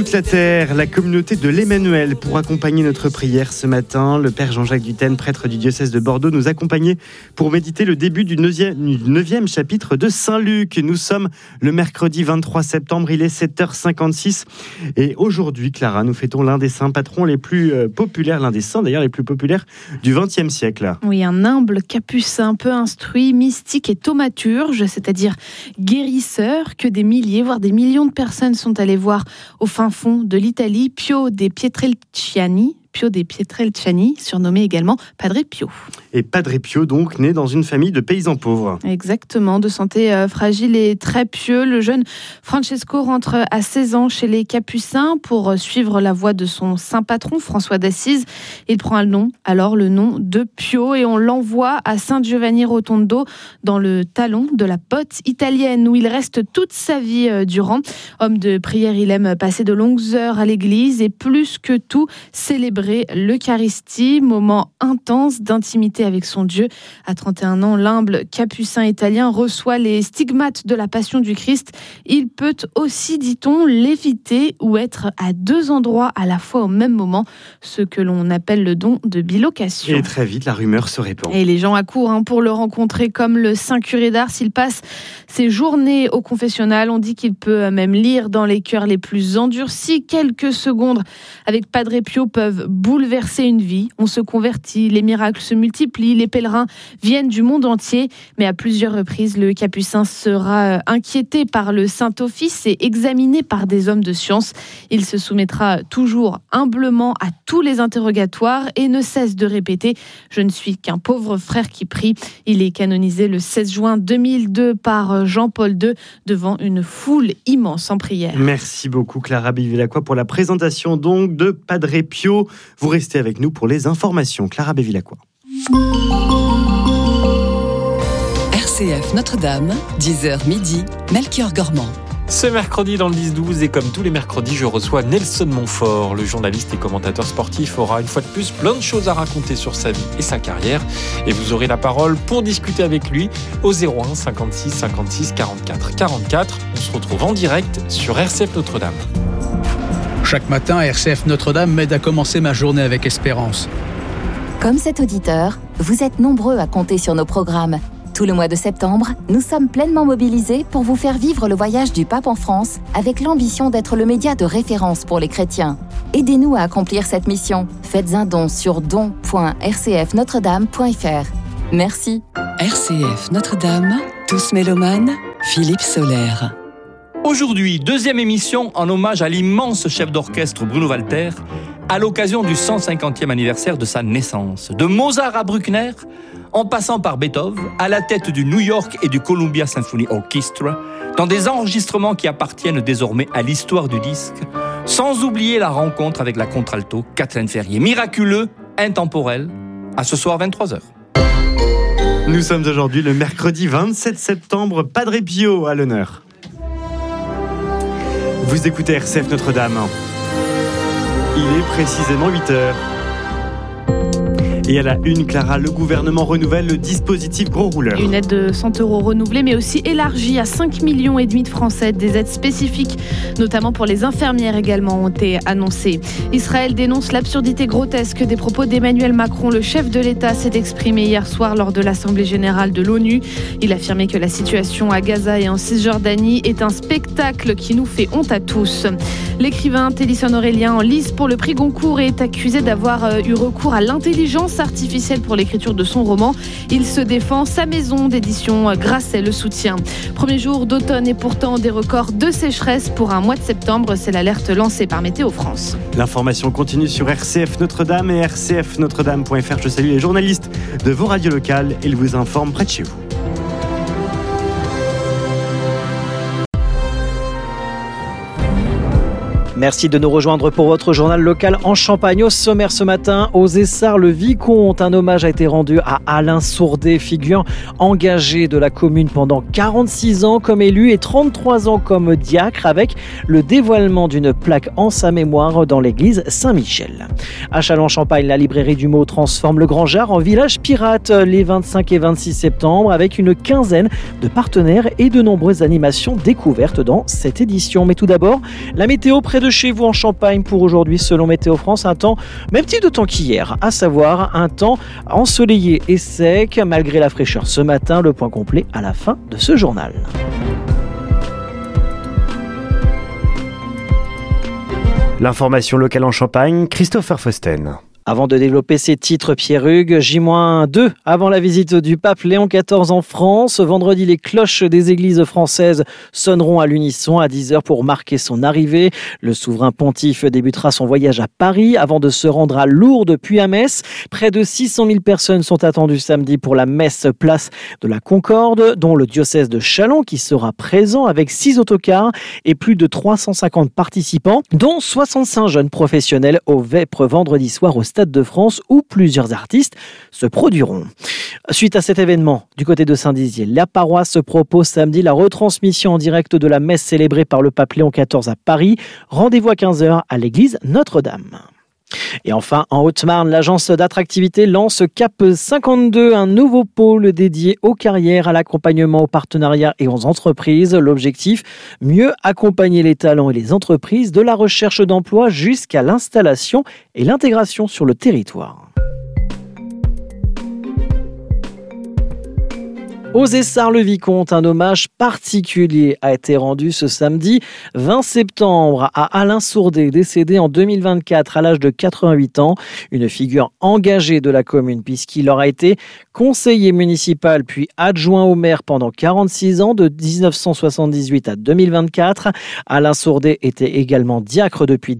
toute la terre, la communauté de l'Emmanuel pour accompagner notre prière ce matin. Le Père Jean-Jacques Dutène, prêtre du diocèse de Bordeaux, nous accompagnait pour méditer le début du 9e chapitre de Saint-Luc. Nous sommes le mercredi 23 septembre, il est 7h56. Et aujourd'hui, Clara, nous fêtons l'un des saints patrons les plus populaires, l'un des saints d'ailleurs les plus populaires du XXe siècle. Oui, un humble capucin peu instruit, mystique et thaumaturge, c'est-à-dire guérisseur, que des milliers, voire des millions de personnes sont allées voir au fin fond de l'Italie, Pio dei Pietrelciani, surnommé également Padre Pio. Et Padre Pio, donc, né dans une famille de paysans pauvres. Exactement, de santé fragile et très pieux, le jeune Francesco rentre à 16 ans chez les Capucins pour suivre la voie de son saint patron, François d'Assise. Il prend le nom de Pio et on l'envoie à San Giovanni Rotondo, dans le talon de la botte italienne, où il reste toute sa vie durant. Homme de prière, il aime passer de longues heures à l'église et plus que tout, célébrer l'Eucharistie, moment intense d'intimité avec son Dieu. À 31 ans, l'humble capucin italien reçoit les stigmates de la passion du Christ. Il peut aussi, dit-on, léviter ou être à deux endroits à la fois au même moment, ce que l'on appelle le don de bilocation. Et très vite, la rumeur se répand. Et les gens accourent pour le rencontrer, comme le saint curé d'Ars. Il passe ses journées au confessionnal. On dit qu'il peut même lire dans les cœurs les plus endurcis. Quelques secondes avec Padre Pio peuvent bouleverser une vie. On se convertit, les miracles se multiplient, les pèlerins viennent du monde entier, mais à plusieurs reprises, le capucin sera inquiété par le Saint-Office et examiné par des hommes de science. Il se soumettra toujours humblement à tous les interrogatoires et ne cesse de répéter « Je ne suis qu'un pauvre frère qui prie ». Il est canonisé le 16 juin 2002 par Jean-Paul II devant une foule immense en prière. Merci beaucoup Clara Bevilacqua pour la présentation donc de Padre Pio. Vous restez avec nous pour les informations. Clara Bevilacqua. RCF Notre-Dame, 10h midi, Melchior Gormand. Ce mercredi dans le 10-12 et comme tous les mercredis, je reçois Nelson Montfort. Le journaliste et commentateur sportif aura une fois de plus plein de choses à raconter sur sa vie et sa carrière. Et vous aurez la parole pour discuter avec lui au 01 56 56 44 44. On se retrouve en direct sur RCF Notre-Dame. Chaque matin, RCF Notre-Dame m'aide à commencer ma journée avec espérance. Comme cet auditeur, vous êtes nombreux à compter sur nos programmes. Tout le mois de septembre, nous sommes pleinement mobilisés pour vous faire vivre le voyage du pape en France avec l'ambition d'être le média de référence pour les chrétiens. Aidez-nous à accomplir cette mission. Faites un don sur don.rcfnotredame.fr. Merci. RCF Notre-Dame, tous mélomanes, Philippe Soler. Aujourd'hui, deuxième émission en hommage à l'immense chef d'orchestre Bruno Walter, à l'occasion du 150e anniversaire de sa naissance. De Mozart à Bruckner, en passant par Beethoven, à la tête du New York et du Columbia Symphony Orchestra, dans des enregistrements qui appartiennent désormais à l'histoire du disque, sans oublier la rencontre avec la contralto Catherine Ferrier. Miraculeux, intemporel, à ce soir 23h. Nous sommes aujourd'hui le mercredi 27 septembre, Padre Pio à l'honneur. Vous écoutez RCF Notre-Dame. Il est précisément 8h. Et à la une, Clara, le gouvernement renouvelle le dispositif gros rouleur. Une aide de 100 € renouvelée, mais aussi élargie à 5,5 millions de Français. Des aides spécifiques, notamment pour les infirmières également, ont été annoncées. Israël dénonce l'absurdité grotesque des propos d'Emmanuel Macron. Le chef de l'État s'est exprimé hier soir lors de l'Assemblée générale de l'ONU. Il a affirmé que la situation à Gaza et en Cisjordanie est un spectacle qui nous fait honte à tous. L'écrivain Télisson Aurélien, en lice pour le prix Goncourt, est accusé d'avoir eu recours à l'intelligence artificielle pour l'écriture de son roman. Il se défend, sa maison d'édition Grasset le soutient. Premier jour d'automne et pourtant des records de sécheresse pour un mois de septembre. C'est l'alerte lancée par Météo France. L'information continue sur RCF Notre-Dame et rcfnotredame.fr. Je salue les journalistes de vos radios locales. Ils vous informent près de chez vous. Merci de nous rejoindre pour votre journal local en Champagne. Au sommaire ce matin, aux Essarts, le Vicomte. Un hommage a été rendu à Alain Sourdet, figure engagé de la commune pendant 46 ans comme élu et 33 ans comme diacre, avec le dévoilement d'une plaque en sa mémoire dans l'église Saint-Michel. À Châlons-en-Champagne, la librairie du mot transforme le Grand Jard en village pirate les 25 et 26 septembre avec une quinzaine de partenaires et de nombreuses animations découvertes dans cette édition. Mais tout d'abord, la météo près de de chez vous en Champagne pour aujourd'hui selon Météo France. Un temps, même type de temps qu'hier, à savoir un temps ensoleillé et sec malgré la fraîcheur ce matin. Le point complet à la fin de ce journal. L'information locale en Champagne, Christopher Fausten. Avant de développer ses titres, Pierre Hugues, J-2 avant la visite du pape Léon XIV en France. Vendredi, les cloches des églises françaises sonneront à l'unisson à 10h pour marquer son arrivée. Le souverain pontife débutera son voyage à Paris avant de se rendre à Lourdes puis à Metz. Près de 600 000 personnes sont attendues samedi pour la messe place de la Concorde, dont le diocèse de Châlons qui sera présent avec 6 autocars et plus de 350 participants, dont 65 jeunes professionnels au Vêpres vendredi soir au Stade de France où plusieurs artistes se produiront. Suite à cet événement, du côté de Saint-Dizier, la paroisse propose samedi la retransmission en direct de la messe célébrée par le pape Léon XIV à Paris. Rendez-vous à 15h à l'église Notre-Dame. Et enfin, en Haute-Marne, l'agence d'attractivité lance Cap 52, un nouveau pôle dédié aux carrières, à l'accompagnement, aux partenariats et aux entreprises. L'objectif, mieux accompagner les talents et les entreprises de la recherche d'emploi jusqu'à l'installation et l'intégration sur le territoire. Aux Essarts-le-Vicomte, un hommage particulier a été rendu ce samedi 20 septembre à Alain Sourdet, décédé en 2024 à l'âge de 88 ans. Une figure engagée de la commune puisqu'il aura été conseiller municipal puis adjoint au maire pendant 46 ans de 1978 à 2024. Alain Sourdet était également diacre depuis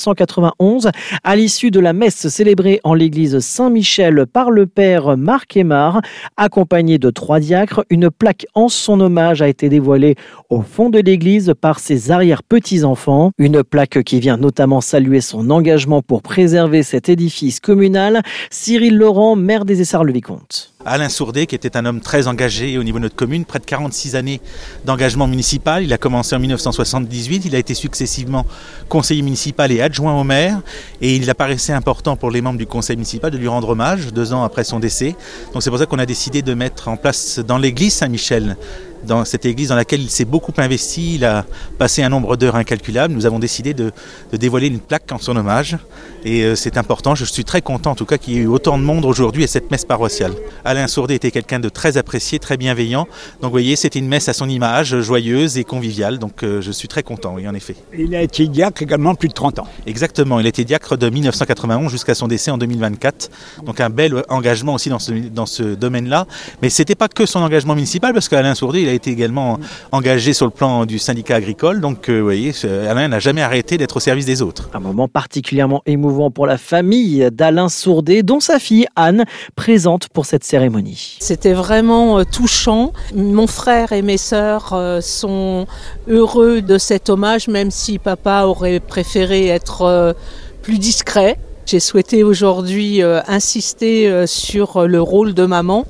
1991. À l'issue de la messe célébrée en l'église Saint-Michel par le père Marc Aymar, accompagné de 3 diacres, une plaque en son hommage a été dévoilée au fond de l'église par ses arrière-petits-enfants. Une plaque qui vient notamment saluer son engagement pour préserver cet édifice communal. Cyril Laurent, maire des Essarts-le-Vicomte. Alain Sourdet, qui était un homme très engagé au niveau de notre commune, près de 46 années d'engagement municipal. Il a commencé en 1978, il a été successivement conseiller municipal et adjoint au maire. Et il apparaissait important pour les membres du conseil municipal de lui rendre hommage 2 ans après son décès. Donc c'est pour ça qu'on a décidé de mettre en place dans l'église Saint-Michel, dans cette église dans laquelle il s'est beaucoup investi, il a passé un nombre d'heures incalculable. Nous avons décidé de dévoiler une plaque en son hommage et c'est important. Je suis très content en tout cas qu'il y ait eu autant de monde aujourd'hui à cette messe paroissiale. Alain Sourdet était quelqu'un de très apprécié, très bienveillant. Donc vous voyez, c'était une messe à son image, joyeuse et conviviale. Donc je suis très content, oui, en effet. Il a été diacre également plus de 30 ans. Exactement, il a été diacre de 1991 jusqu'à son décès en 2024. Donc un bel engagement aussi dans ce domaine-là. Mais c'était pas que son engagement municipal, parce qu'Alain Sourdet, il a été également engagé sur le plan du syndicat agricole. Donc, vous voyez, Alain n'a jamais arrêté d'être au service des autres. Un moment particulièrement émouvant pour la famille d'Alain Sourdet, dont sa fille Anne, présente pour cette cérémonie. C'était vraiment touchant. Mon frère et mes sœurs sont heureux de cet hommage, même si papa aurait préféré être plus discret. J'ai souhaité aujourd'hui insister sur le rôle de maman.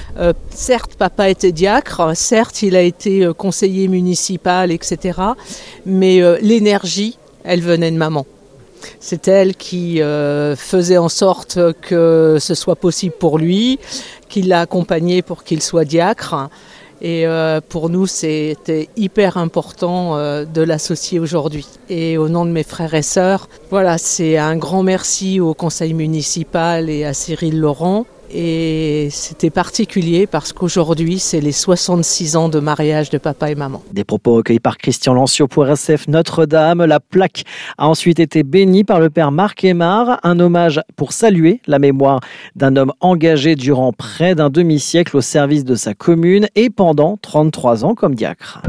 Certes, papa était diacre, certes, il a été conseiller municipal, etc. Mais l'énergie, elle venait de maman. C'est elle qui faisait en sorte que ce soit possible pour lui, qui l'a accompagné pour qu'il soit diacre. Et pour nous, c'était hyper important de l'associer aujourd'hui. Et au nom de mes frères et sœurs, voilà, c'est un grand merci au conseil municipal et à Cyril Laurent. Et c'était particulier parce qu'aujourd'hui, c'est les 66 ans de mariage de papa et maman. Des propos recueillis par Christian Lancio pour RCF Notre-Dame. La plaque a ensuite été bénie par le père Marc Aymar. Un hommage pour saluer la mémoire d'un homme engagé durant près d'un demi-siècle au service de sa commune et pendant 33 ans comme diacre.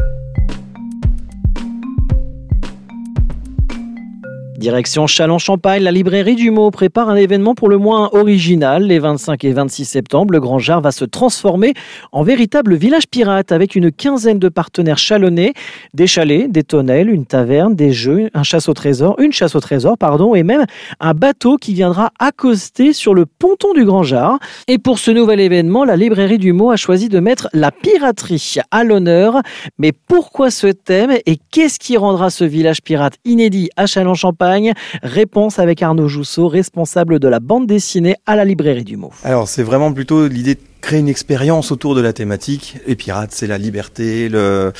Direction Châlons-Champagne, la librairie du mot prépare un événement pour le moins original. Les 25 et 26 septembre, le Grand Jard va se transformer en véritable village pirate avec une quinzaine de partenaires chalonnais, des chalets, des tonnelles, une taverne, des jeux, une chasse au trésor, et même un bateau qui viendra accoster sur le ponton du Grand Jard. Et pour ce nouvel événement, la librairie du mot a choisi de mettre la piraterie à l'honneur. Mais pourquoi ce thème et qu'est-ce qui rendra ce village pirate inédit à Châlons-Champagne ? Réponse avec Arnaud Jousseau, responsable de la bande dessinée à la librairie du mot. Alors c'est vraiment plutôt l'idée de créer une expérience autour de la thématique. Les pirates, c'est la liberté, le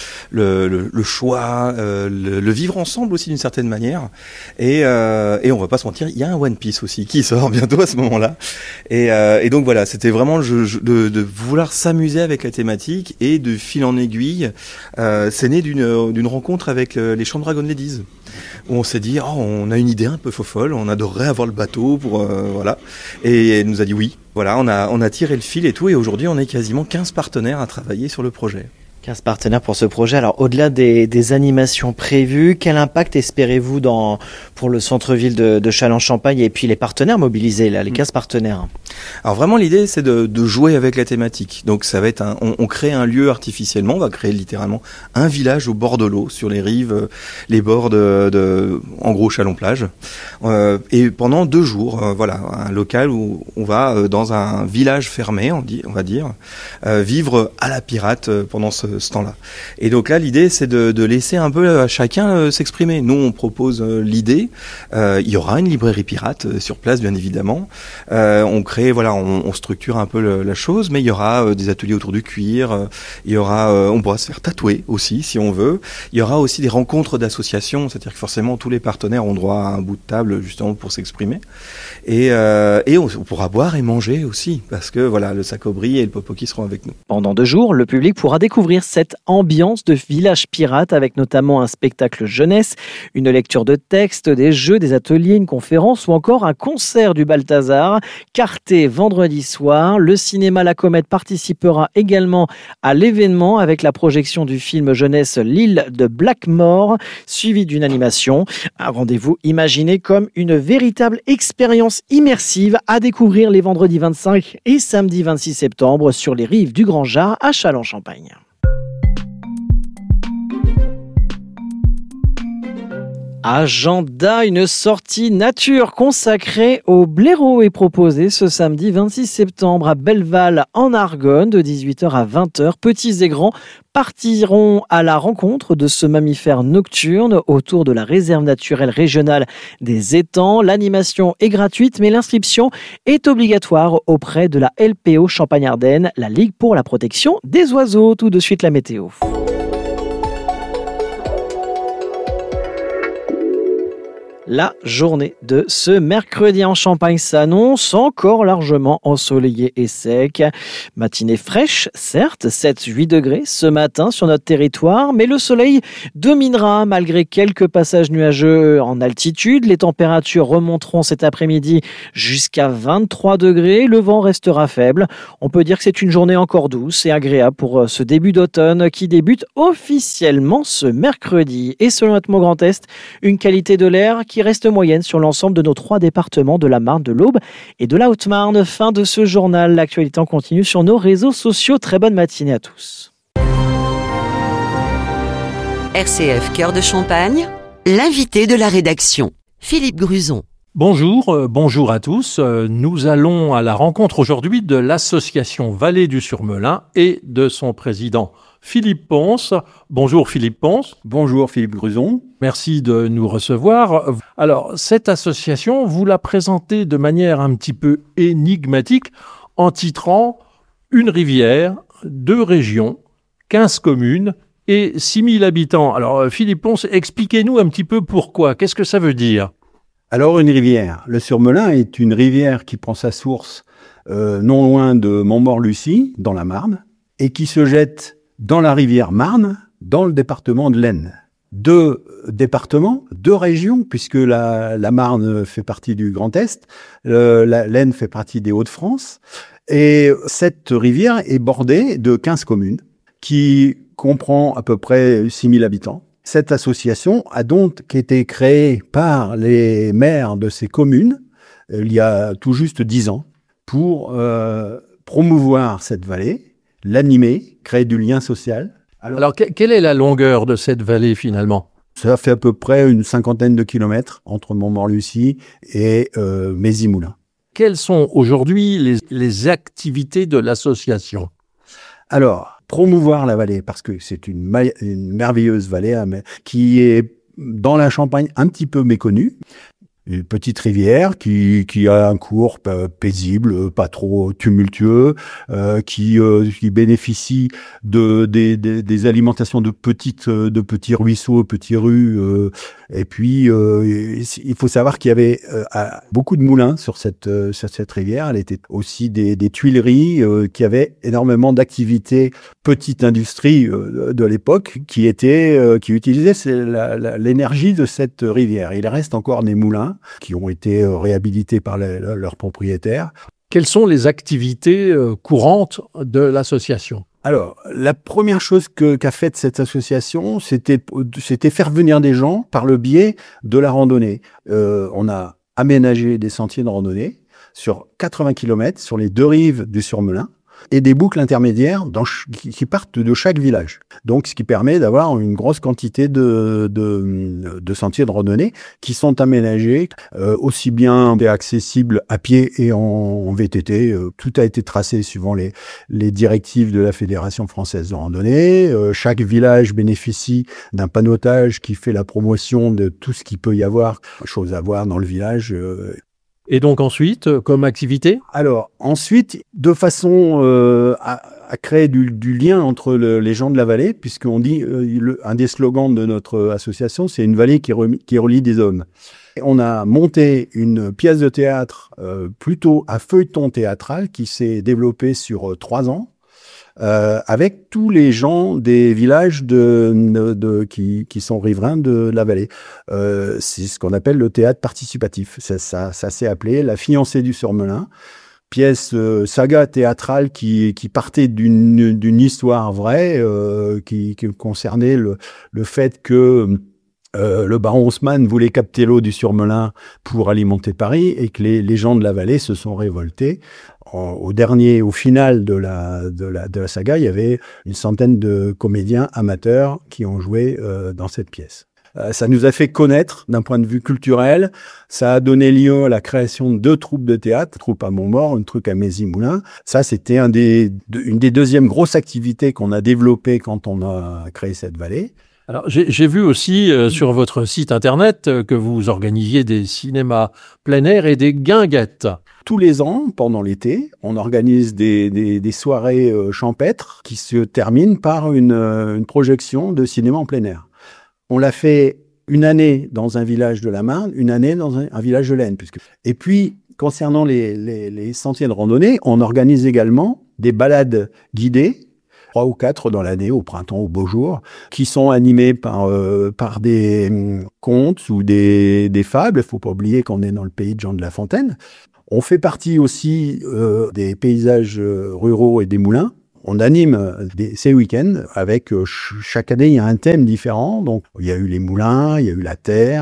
choix, le vivre ensemble aussi d'une certaine manière. Et on va pas se mentir, il y a un One Piece aussi qui sort bientôt à ce moment-là. Et donc voilà, c'était vraiment de vouloir s'amuser avec la thématique et de fil en aiguille, c'est né d'une rencontre avec les Champs Dragon Ladies. Où on s'est dit, on a une idée un peu fofolle, on adorerait avoir le bateau pour voilà. Et elle nous a dit oui. Voilà, on a tiré le fil et tout, et aujourd'hui on est quasiment 15 partenaires à travailler sur le projet. 15 partenaires pour ce projet. Alors, au-delà des animations prévues, quel impact espérez-vous pour le centre-ville de Châlons-Champagne et puis les partenaires mobilisés, là, les 15 partenaires? Alors vraiment, l'idée, c'est de jouer avec la thématique. Donc, ça va être on crée un lieu artificiellement, on va créer littéralement un village au bord de l'eau, sur les rives, les bords en gros, Châlons-Plage. Et pendant 2 jours, voilà, un local où on va, dans un village fermé, on va dire, vivre à la pirate pendant ce temps-là. Et donc là, l'idée, c'est de laisser un peu à chacun s'exprimer. Nous, on propose l'idée. Il y aura une librairie pirate sur place, bien évidemment. On crée, voilà, on structure un peu la chose, mais il y aura des ateliers autour du cuir. Il y aura, on pourra se faire tatouer aussi, si on veut. Il y aura aussi des rencontres d'associations, c'est-à-dire que forcément, tous les partenaires ont droit à un bout de table, justement, pour s'exprimer. Et on pourra boire et manger aussi, parce que voilà, le Sacobri et le Popoki seront avec nous. Pendant 2 jours, le public pourra découvrir cette ambiance de village pirate avec notamment un spectacle jeunesse, une lecture de textes, des jeux, des ateliers, une conférence ou encore un concert du Balthazar. Carté vendredi soir, le cinéma La Comète participera également à l'événement avec la projection du film jeunesse L'île de Blackmore, suivi d'une animation. Un rendez-vous imaginé comme une véritable expérience immersive à découvrir les vendredis 25 et samedi 26 septembre sur les rives du Grand Jar à Châlons-Champagne. Agenda, une sortie nature consacrée au blaireau est proposée ce samedi 26 septembre à Belleval en Argonne de 18h à 20h. Petits et grands partiront à la rencontre de ce mammifère nocturne autour de la réserve naturelle régionale des étangs. L'animation est gratuite mais l'inscription est obligatoire auprès de la LPO Champagne-Ardenne, la Ligue pour la protection des oiseaux. Tout de suite la météo. La journée de ce mercredi en Champagne s'annonce encore largement ensoleillée et sec. Matinée fraîche, certes, 7-8 degrés ce matin sur notre territoire, mais le soleil dominera malgré quelques passages nuageux en altitude. Les températures remonteront cet après-midi jusqu'à 23 degrés. Le vent restera faible. On peut dire que c'est une journée encore douce et agréable pour ce début d'automne qui débute officiellement ce mercredi. Et selon Atmo Grand Est, une qualité de l'air qui reste moyenne sur l'ensemble de nos 3 départements de la Marne, de l'Aube et de la Haute-Marne. Fin de ce journal. L'actualité en continue sur nos réseaux sociaux. Très bonne matinée à tous. RCF Cœur de Champagne, l'invité de la rédaction, Philippe Gruson. Bonjour à tous. Nous allons à la rencontre aujourd'hui de l'association Vallée du Surmelin et de son président Philippe Ponce. Bonjour Philippe Ponce. Bonjour Philippe Gruson. Merci de nous recevoir. Alors, cette association, vous la présentez de manière un petit peu énigmatique en titrant « Une rivière, 2 régions, 15 communes et 6 000 habitants ». Alors, Philippe Ponce, expliquez-nous un petit peu pourquoi. Qu'est-ce que ça veut dire ? Alors, une rivière. Le Surmelin est une rivière qui prend sa source non loin de Montmort-Lucie, dans la Marne, et qui se jette dans la rivière Marne, dans le département de l'Aisne. 2 départements, 2 régions, puisque la Marne fait partie du Grand Est, l'Aisne fait partie des Hauts-de-France. Et cette rivière est bordée de 15 communes, qui comprend à peu près 6 000 habitants. Cette association a donc été créée par les maires de ces communes, il y a tout juste 10 ans, pour promouvoir cette vallée, l'animer, créer du lien social. Alors, quelle est la longueur de cette vallée finalement ? Ça fait à peu près une 50aine de kilomètres entre Montmort-Lucie et Mézy-Moulins. Quelles sont aujourd'hui les activités de l'association ? Alors, promouvoir la vallée, parce que c'est une merveilleuse vallée qui est dans la Champagne un petit peu méconnue. une petite rivière qui a un cours paisible, pas trop tumultueux, qui bénéficie des alimentations de petits ruisseaux, petits rues. Et puis, il faut savoir qu'il y avait beaucoup de moulins sur cette rivière. Elle était aussi des tuileries qui avaient énormément d'activités, petite industrie de l'époque qui utilisait l'énergie de cette rivière. Il reste encore des moulins qui ont été réhabilités par leurs propriétaires. Quelles sont les activités courantes de l'association ? Alors, la première chose qu'a faite cette association, c'était faire venir des gens par le biais de la randonnée. On a aménagé des sentiers de randonnée sur 80 km sur les deux rives du Surmelin et des boucles intermédiaires qui partent de chaque village. Donc, ce qui permet d'avoir une grosse quantité de sentiers de randonnée qui sont aménagés aussi bien accessibles à pied et en VTT. Tout a été tracé suivant les directives de la Fédération française de randonnée. Chaque village bénéficie d'un panneautage qui fait la promotion de tout ce qu'il peut y avoir, choses à voir dans le village. Et donc ensuite, comme activité ? Alors, ensuite, de façon à créer du lien entre les gens de la vallée, puisqu'on dit, un des slogans de notre association, c'est une vallée qui relie des hommes. Et on a monté une pièce de théâtre plutôt à feuilleton théâtral qui s'est développée sur 3 ans. Avec tous les gens des villages qui sont riverains de la vallée. C'est ce qu'on appelle le théâtre participatif. Ça s'est appelé La Fiancée du Surmelin, pièce saga théâtrale qui partait d'une histoire vraie qui concernait le fait que le baron Haussmann voulait capter l'eau du Surmelin pour alimenter Paris et que les gens de la vallée se sont révoltés. Au final de la saga, il y avait une centaine de comédiens amateurs qui ont joué dans cette pièce. Ça nous a fait connaître d'un point de vue culturel. Ça a donné lieu à la création de 2 troupes de théâtre, une troupe à Montmort, une troupe à Mézy-Moulins. Ça, c'était une des deuxièmes grosses activités qu'on a développées quand on a créé cette vallée. Alors, j'ai vu aussi sur votre site internet que vous organisiez des cinémas plein air et des guinguettes. Tous les ans, pendant l'été, on organise des soirées champêtres qui se terminent par une projection de cinéma en plein air. On l'a fait une année dans un village de la Marne, une année dans un village de l'Aisne. Et puis, concernant les sentiers de randonnée, on organise également des balades guidées, 3 ou 4 dans l'année, au printemps, au beau jour, qui sont animés par des contes ou des fables. Il ne faut pas oublier qu'on est dans le pays de Jean de La Fontaine. On fait partie aussi des paysages ruraux et des moulins. On anime ces week-ends avec chaque année il y a un thème différent. Donc il y a eu les moulins, il y a eu la terre,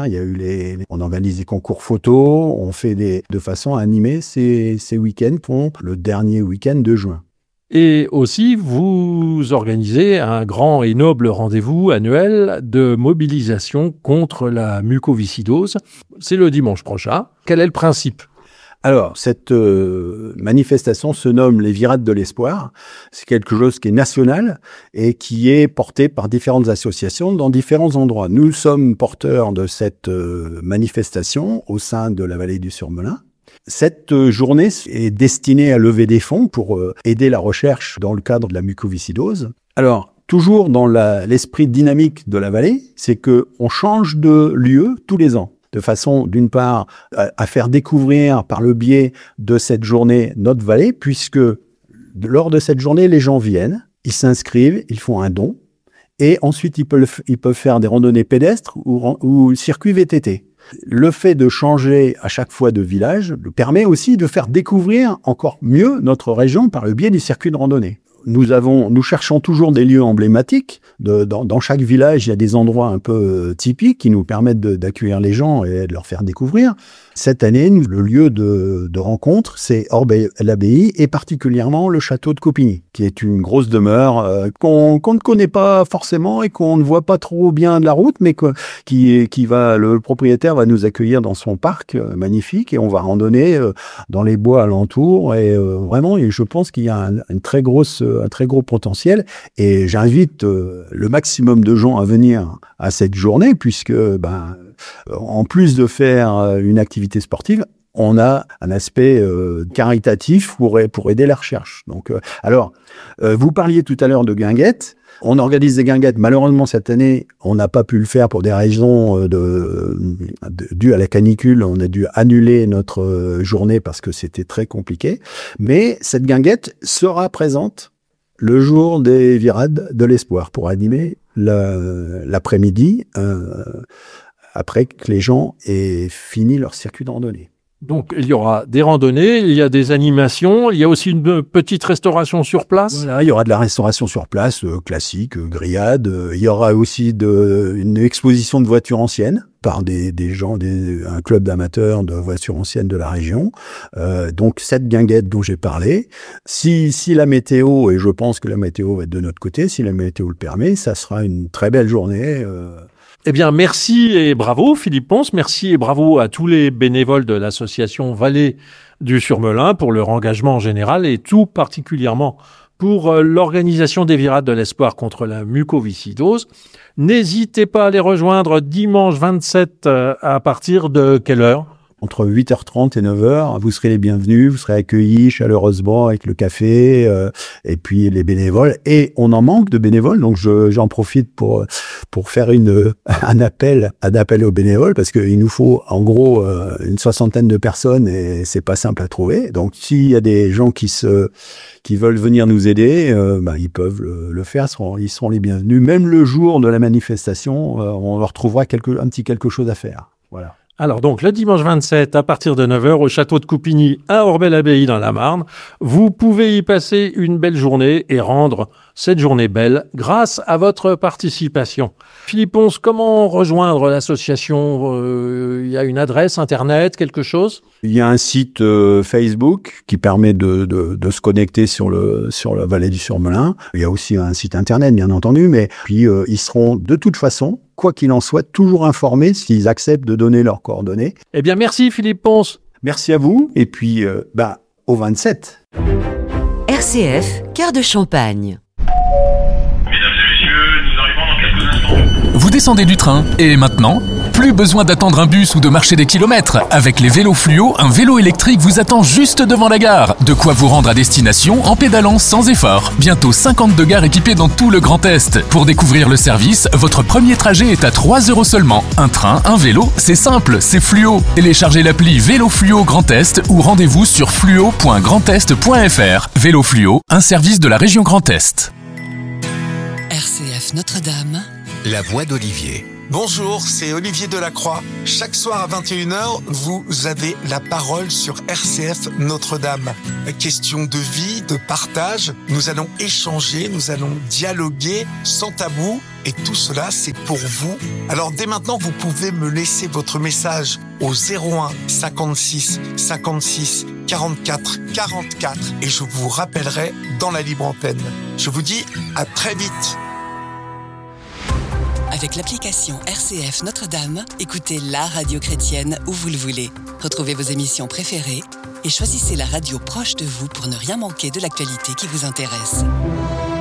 on organise des concours photos. On fait de façon à animer ces week-ends pour le dernier week-end de juin. Et aussi, vous organisez un grand et noble rendez-vous annuel de mobilisation contre la mucoviscidose. C'est le dimanche prochain. Quel est le principe ? Alors, cette manifestation se nomme les Virades de l'Espoir. C'est quelque chose qui est national et qui est porté par différentes associations dans différents endroits. Nous sommes porteurs de cette manifestation au sein de la vallée du Surmelin. Cette journée est destinée à lever des fonds pour aider la recherche dans le cadre de la mucoviscidose. Alors, toujours dans l'esprit dynamique de la vallée, c'est qu'on change de lieu tous les ans, de façon, d'une part, à faire découvrir par le biais de cette journée notre vallée, puisque lors de cette journée, les gens viennent, ils s'inscrivent, ils font un don, et ensuite ils peuvent faire des randonnées pédestres ou circuits VTT. Le fait de changer à chaque fois de village permet aussi de faire découvrir encore mieux notre région par le biais des circuits de randonnée. Nous cherchons toujours des lieux emblématiques. Dans chaque village, il y a des endroits un peu typiques qui nous permettent d'accueillir les gens et de leur faire découvrir. Cette année, le lieu de rencontre, c'est Orbe-l'Abbaye et particulièrement le château de Copigny, qui est une grosse demeure qu'on ne connaît pas forcément et qu'on ne voit pas trop bien de la route, mais le propriétaire va nous accueillir dans son parc magnifique et on va randonner dans les bois alentours. Et vraiment, je pense qu'il y a une très grosse très gros potentiel. Et j'invite le maximum de gens à venir à cette journée, puisque en plus de faire une activité sportive, on a un aspect caritatif pour aider la recherche. Donc, vous parliez tout à l'heure de guinguettes. On organise des guinguettes. Malheureusement, cette année, on n'a pas pu le faire pour des raisons dues à la canicule. On a dû annuler notre journée parce que c'était très compliqué. Mais cette guinguette sera présente le jour des virades de l'espoir pour animer l'après-midi après que les gens aient fini leur circuit de randonnée. Donc, il y aura des randonnées, il y a des animations, il y a aussi une petite restauration sur place. Voilà, il y aura de la restauration sur place, classique, grillade. Il y aura aussi une exposition de voitures anciennes par des gens, un club d'amateurs de voitures anciennes de la région. Donc, cette guinguette dont j'ai parlé, si la météo, et je pense que la météo va être de notre côté, si la météo le permet, ça sera une très belle journée. Eh bien, merci et bravo Philippe Ponce, merci et bravo à tous les bénévoles de l'association Vallée du Surmelin pour leur engagement en général et tout particulièrement pour l'organisation des virades de l'espoir contre la mucoviscidose. N'hésitez pas à les rejoindre dimanche 27 à partir de quelle heure ? Entre 8h30 et 9h, vous serez les bienvenus, vous serez accueillis chaleureusement avec le café et puis les bénévoles. Et on en manque de bénévoles, donc j'en profite pour faire un appel aux bénévoles parce qu'il nous faut en gros une 60aine de personnes et c'est pas simple à trouver. Donc s'il y a des gens qui veulent venir nous aider, ils peuvent le faire, ils seront les bienvenus. Même le jour de la manifestation, on leur trouvera un petit quelque chose à faire. Voilà. Alors donc, le dimanche 27, à partir de 9h, au château de Coupigny, à Orbel-Abbaye dans la Marne, vous pouvez y passer une belle journée et rendre cette journée belle grâce à votre participation. Philippe Ponce, comment rejoindre l'association ? Il y a une adresse internet, quelque chose ? Il y a un site Facebook qui permet de se connecter sur la vallée du Surmelin. Il y a aussi un site internet, bien entendu, mais puis ils seront de toute façon, quoi qu'il en soit, toujours informés s'ils acceptent de donner leurs coordonnées. Eh bien, merci Philippe Ponce. Merci à vous, et puis au 27. RCF, Cœur de Champagne. Vous descendez du train et maintenant, plus besoin d'attendre un bus ou de marcher des kilomètres. Avec les vélos fluo, un vélo électrique vous attend juste devant la gare. De quoi vous rendre à destination en pédalant sans effort. Bientôt 52 gares équipées dans tout le Grand Est. Pour découvrir le service, votre premier trajet est à 3 € seulement. Un train, un vélo, c'est simple, c'est fluo. Téléchargez l'appli Vélo Fluo Grand Est ou rendez-vous sur fluo.grandest.fr. Vélo Fluo, un service de la région Grand Est. RCF Notre-Dame. La voix d'Olivier. Bonjour, c'est Olivier Delacroix. Chaque soir à 21h, vous avez la parole sur RCF Notre-Dame. Question de vie, de partage. Nous allons échanger, nous allons dialoguer sans tabou. Et tout cela, c'est pour vous. Alors dès maintenant, vous pouvez me laisser votre message au 01 56 56 44 44 et je vous rappellerai dans la libre antenne. Je vous dis à très vite. Avec l'application RCF Notre-Dame, écoutez la radio chrétienne où vous le voulez. Retrouvez vos émissions préférées et choisissez la radio proche de vous pour ne rien manquer de l'actualité qui vous intéresse.